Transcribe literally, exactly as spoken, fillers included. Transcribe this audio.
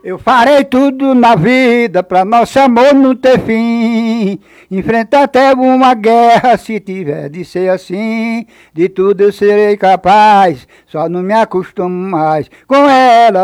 Eu farei tudo na vida pra nosso amor não ter fim. Enfrentar até uma guerra se tiver de ser assim. De tudo eu serei capaz, só não me acostumo mais com ela.